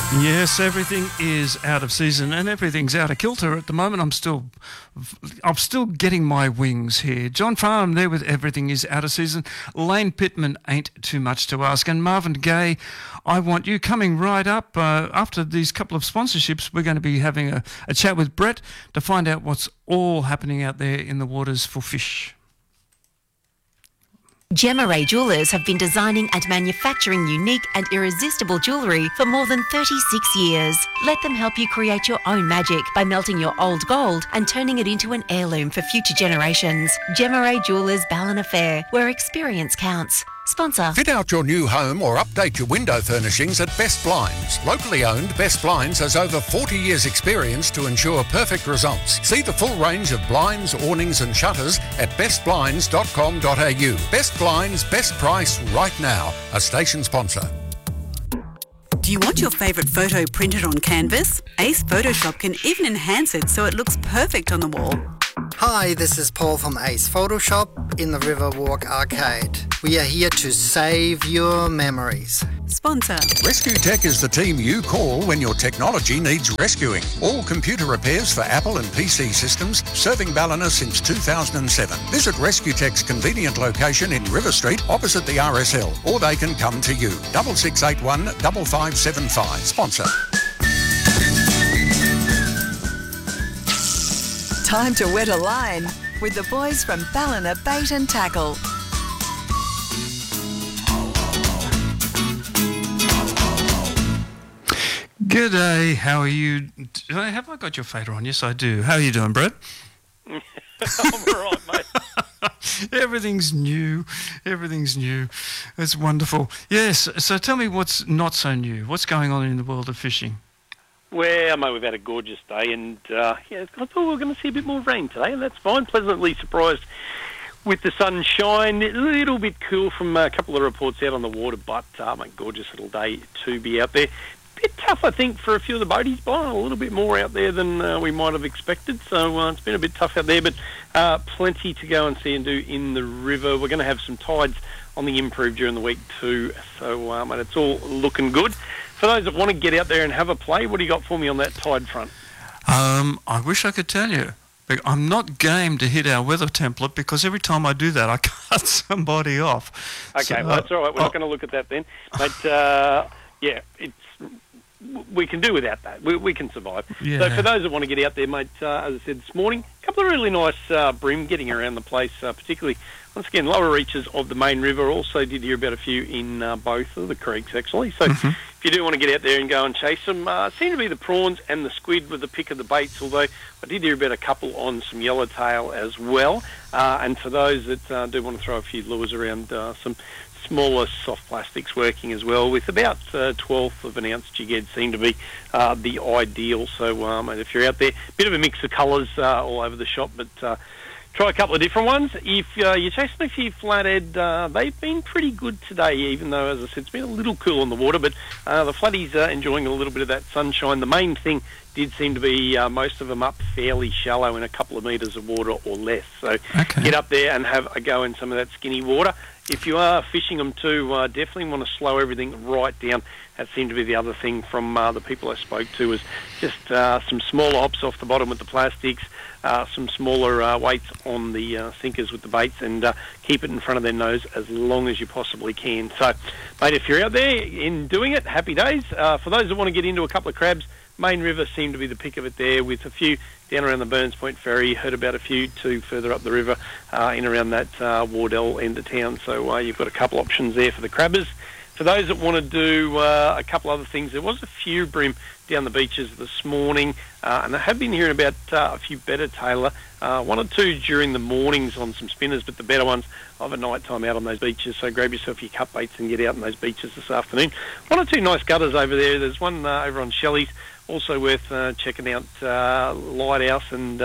Yes, everything is out of season and everything's out of kilter at the moment. I'm still getting my wings here. John Farnham there with Everything is Out of Season. Lane Pittman, Ain't Too Much to Ask. And Marvin Gaye, I Want You, coming right up. After these couple of sponsorships, we're going to be having a chat with Brett to find out what's all happening out there in the waters for fish. Gemma Ray Jewellers have been designing and manufacturing unique and irresistible jewellery for more than 36 years. Let them help you create your own magic by melting your old gold and turning it into an heirloom for future generations. Gemma Ray Jewellers Ballina Fair, where experience counts. Sponsor. Fit out your new home or update your window furnishings at Best Blinds. Locally owned, Best Blinds has over 40 years' experience to ensure perfect results. See the full range of blinds, awnings and shutters at bestblinds.com.au. Best Blinds, best price right now. A station sponsor. Do you want your favourite photo printed on canvas? Ace Photoshop can even enhance it so it looks perfect on the wall. Hi, this is Paul from Ace Photoshop in the Riverwalk Arcade. We are here to save your memories. Sponsor. Rescue Tech is the team you call when your technology needs rescuing. All computer repairs for Apple and PC systems, serving Ballina since 2007. Visit Rescue Tech's convenient location in River Street, opposite the RSL, or they can come to you. 6681 5575. Sponsor. Time to wet a line with the boys from Ballina Bait and Tackle. G'day, how are you? Have I got your fader on? Yes, I do. How are you doing, Brett? I'm all right, mate. Everything's new. Everything's new. It's wonderful. Yes, so tell me what's not so new. What's going on in the world of fishing? Well, mate, we've had a gorgeous day, and I thought we were going to see a bit more rain today, and that's fine. Pleasantly surprised with the sunshine. A little bit cool from a couple of reports out on the water, but mate, gorgeous little day to be out there. Bit tough, I think, for a few of the boaties, blowing a little bit more out there than we might have expected, so it's been a bit tough out there, but plenty to go and see and do in the river. We're going to have some tides on the improve during the week too, so mate, it's all looking good. For those that want to get out there and have a play, what do you got for me on that tide front? I wish I could tell you. But I'm not game to hit our weather template because every time I do that, I cut somebody off. Okay, so, well, that's all right. We're not going to look at that then. But, we can do without that. We can survive. Yeah. So for those that want to get out there, mate, as I said this morning, a couple of really nice bream getting around the place, particularly, once again, lower reaches of the main river. Also did hear about a few in both of the creeks, actually. So if you do want to get out there and go and chase them, seem to be the prawns and the squid with the pick of the baits, although I did hear about a couple on some yellowtail as well. And for those that do want to throw a few lures around, some smaller soft plastics working as well, with about 1/12 of an ounce jig head seem to be the ideal. So and if you're out there, bit of a mix of colours all over the shop, but try a couple of different ones. If you're chasing a few flathead, they've been pretty good today, even though, as I said, it's been a little cool on the water, but the flatties are enjoying a little bit of that sunshine. The main thing did seem to be most of them up fairly shallow in a couple of metres of water or less. So get up there and have a go in some of that skinny water. If you are fishing them too, definitely want to slow everything right down. That seemed to be the other thing from the people I spoke to, was just some smaller hops off the bottom with the plastics, some smaller weights on the sinkers with the baits, and keep it in front of their nose as long as you possibly can. So, mate, if you're out there in doing it, happy days. For those that want to get into a couple of crabs, Main River seemed to be the pick of it there, with a few down around the Burns Point Ferry. Heard about a few too further up the river in around that Wardell end of town. So you've got a couple options there for the crabbers. For those that want to do a couple other things, there was a few bream down the beaches this morning, and I have been hearing about a few better tailor, one or two during the mornings on some spinners, but the better ones of a night time out on those beaches. So grab yourself your cut baits and get out on those beaches this afternoon. One or two nice gutters over there. There's one over on Shelley's, also worth checking out. Lighthouse and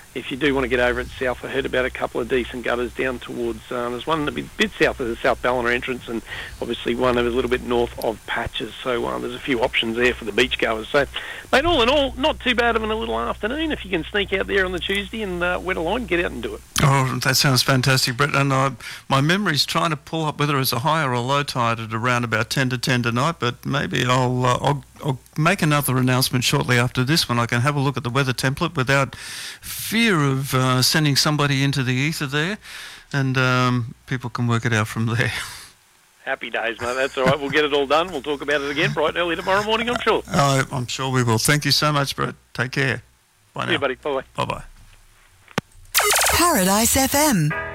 if you do want to get over it south, I heard about a couple of decent gutters down towards, there's one a bit south of the South Ballina entrance, and obviously one a little bit north of Patches, so there's a few options there for the beachgoers. So, mate, all in all, not too bad of a little afternoon. If you can sneak out there on the Tuesday and wet a line, get out and do it. Oh, that sounds fantastic, Brett. And my memory's trying to pull up whether it's a high or a low tide at around about 10 to 10 tonight, but maybe I'll make another announcement shortly after this one. I can have a look at the weather template without fear of sending somebody into the ether there, and people can work it out from there. Happy days, mate. That's all right. We'll get it all done. We'll talk about it again bright and early tomorrow morning, I'm sure. I'm sure we will. Thank you so much, Brett. Take care. Bye now. See you, buddy. Bye-bye. Bye-bye. Paradise FM.